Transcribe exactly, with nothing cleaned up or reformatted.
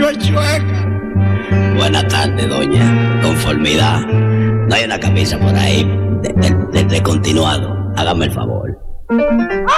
mano chueca. Buenas tardes, doña. Conformidad. No hay una camisa por ahí de, de, de, de continuado. Hágame el favor.